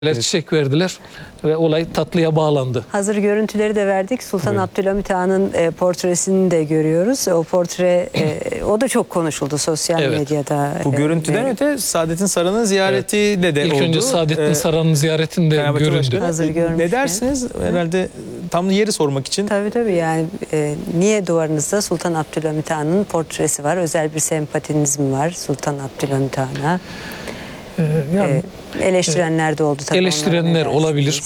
Evet. Çiçek verdiler ve olay tatlıya bağlandı. Hazır görüntüleri de verdik. Sultan Abdülhamit Han'ın portresini de görüyoruz. O portre o da çok konuşuldu sosyal medyada. Bu görüntüden öte Saadettin Saran'ın ziyareti de İlk oldu. önce Saadettin Saran'ın ziyaretinde göründü. Hazır görmüşken. Ne dersiniz? Herhalde tam yeri sormak için. Tabii yani niye duvarınızda Sultan Abdülhamit Han'ın portresi var? Özel bir sempatiniz mi var Sultan Abdülhamit Han'a? Yani, eleştirenler de oldu tabii. Eleştirenler olabilir.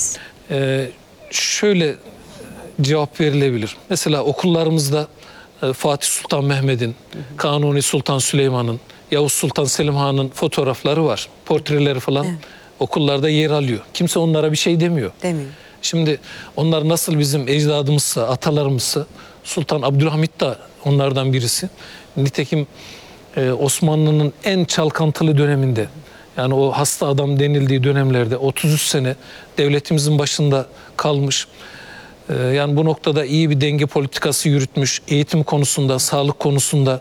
Şöyle cevap verilebilir. Mesela okullarımızda Fatih Sultan Mehmet'in, Kanuni Sultan Süleyman'ın, Yavuz Sultan Selim Han'ın fotoğrafları var. Portreleri falan okullarda yer alıyor. Kimse onlara bir şey demiyor. Şimdi onlar nasıl bizim ecdadımızsa, atalarımızsa, Sultan Abdülhamit de onlardan birisi. Nitekim Osmanlı'nın en çalkantılı döneminde, yani o hasta adam denildiği dönemlerde 33 sene devletimizin başında kalmış. Yani bu noktada iyi bir denge politikası yürütmüş. Eğitim konusunda, sağlık konusunda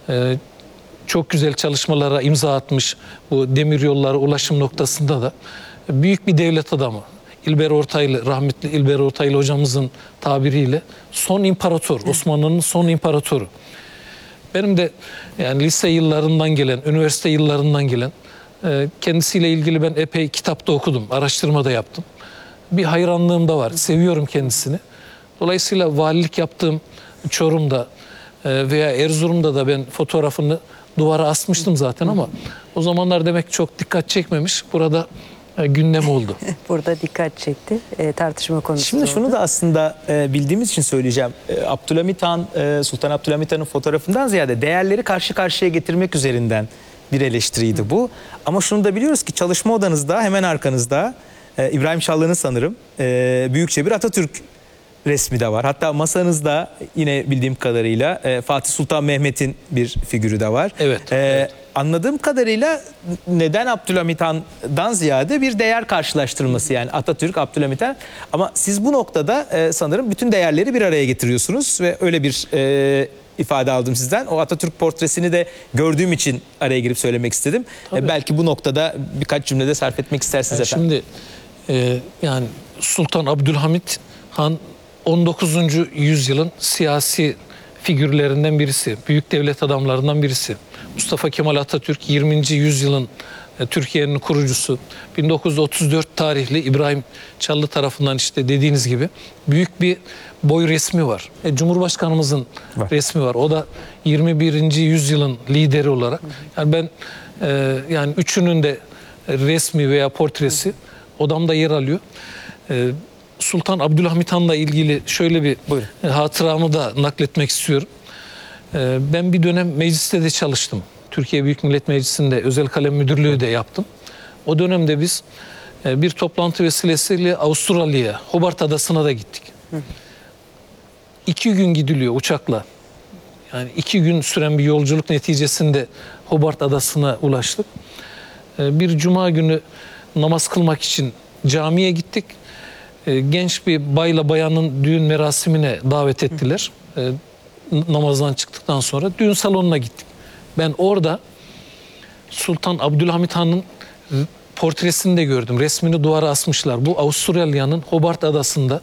çok güzel çalışmalara imza atmış. Bu demiryolları ulaşım noktasında da büyük bir devlet adamı. İlber Ortaylı, rahmetli İlber Ortaylı hocamızın tabiriyle son imparator, Osmanlı'nın son imparatoru. Benim de yani lise yıllarından gelen, üniversite yıllarından gelen, kendisiyle ilgili ben epey kitapta okudum, araştırma da yaptım. Bir hayranlığım da var, seviyorum kendisini. Dolayısıyla valilik yaptığım Çorum'da veya Erzurum'da da ben fotoğrafını duvara asmıştım zaten ama o zamanlar demek çok dikkat çekmemiş. Burada gündem oldu. Burada dikkat çekti, tartışma konusu Şimdi oldu. şunu da aslında bildiğimiz için söyleyeceğim. Abdülhamit Han, Sultan Abdülhamit Han'ın fotoğrafından ziyade değerleri karşı karşıya getirmek üzerinden bir eleştiriydi bu. Ama şunu da biliyoruz ki çalışma odanızda hemen arkanızda İbrahim Şallı'nın sanırım büyükçe bir Atatürk resmi de var. Hatta masanızda yine bildiğim kadarıyla Fatih Sultan Mehmet'in bir figürü de var. Evet. Anladığım kadarıyla neden Abdülhamit Han'dan ziyade bir değer karşılaştırılması, yani Atatürk, Abdülhamit Han. Ama siz bu noktada sanırım bütün değerleri bir araya getiriyorsunuz ve öyle bir ifade aldım sizden. O Atatürk portresini de gördüğüm için araya girip söylemek istedim. Belki bu noktada birkaç cümlede sarf etmek istersiniz efendim. Şimdi yani Sultan Abdülhamit Han 19. yüzyılın siyasi figürlerinden birisi, büyük devlet adamlarından birisi. Mustafa Kemal Atatürk 20. yüzyılın Türkiye'nin kurucusu. 1934 tarihli İbrahim Çallı tarafından işte dediğiniz gibi büyük bir boy resmi var. Cumhurbaşkanımızın resmi var. O da 21. yüzyılın lideri olarak. Yani ben yani üçünün de resmi veya portresi odamda yer alıyor. Sultan Abdülhamit Han'la ilgili şöyle bir hatıramı da nakletmek istiyorum. Ben bir dönem mecliste de çalıştım. Türkiye Büyük Millet Meclisi'nde özel kalem müdürlüğü de yaptım. O dönemde biz bir toplantı vesilesiyle Avustralya'ya, Hobart Adası'na da gittik. 2 gün gidiliyor uçakla. Yani 2 gün süren bir yolculuk neticesinde Hobart Adası'na ulaştık. Bir cuma günü namaz kılmak için camiye gittik. Genç bir bayla bayanın düğün merasimine davet ettiler. Namazdan çıktıktan sonra düğün salonuna gittik. Ben orada Sultan Abdülhamit Han'ın portresini de gördüm. Resmini duvara asmışlar. Bu Avustralya'nın Hobart Adası'nda.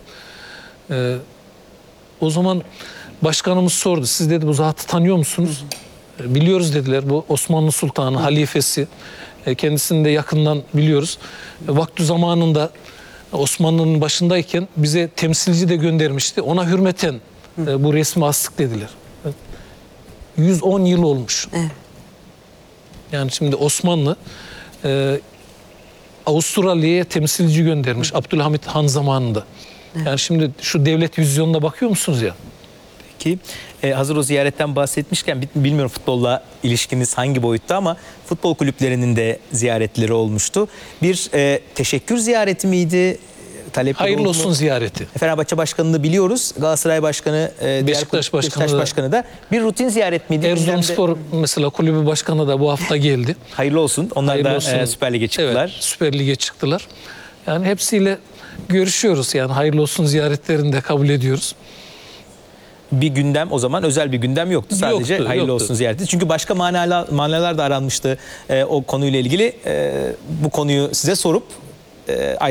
O zaman başkanımız sordu. Siz dedi bu zatı tanıyor musunuz? Biliyoruz dediler. Bu Osmanlı Sultanı, halifesi. Kendisini de yakından biliyoruz. Vakti zamanında Osmanlı'nın başındayken bize temsilci de göndermişti. Ona hürmeten bu resmi astık dediler. 110 yıl olmuş. Yani şimdi Osmanlı Avustralya'ya temsilci göndermiş Abdülhamit Han zamanında. Yani şimdi şu devlet vizyonuna bakıyor musunuz ya? Ki hazır o ziyaretten bahsetmişken bilmiyorum futbolla ilişkiniz hangi boyutta ama futbol kulüplerinin de ziyaretleri olmuştu. Bir teşekkür ziyareti miydi? Hayırlı olsun ziyareti. Fenerbahçe Başkanı'nı biliyoruz. Galatasaray Başkanı, Beşiktaş Başkanı da bir rutin ziyaret miydi? Erzurumspor mesela kulübü başkanı da bu hafta geldi. Hayırlı olsun. Onlar Hayırlı da olsun. Süper Lig'e çıktılar. Evet, Süper Lig'e çıktılar. Yani hepsiyle görüşüyoruz. Yani hayırlı olsun ziyaretlerini de kabul ediyoruz. Bir gündem, o zaman özel bir gündem yoktu. Sadece hayırlı olsun ziyareti. Çünkü başka manalar da aranmıştı o konuyla ilgili. Bu konuyu size sorup